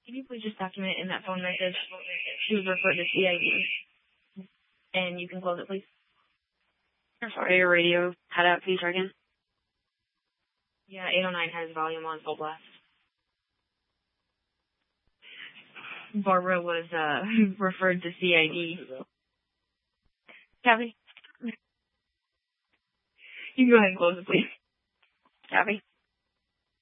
Can you please just document in that phone message she was referred to CID? And you can close it, please. I'm sorry, your radio had out. Can you try again? Yeah, 809 has volume on full blast. Barbara was referred to CID. Copy. You can go ahead and close it, please. Copy.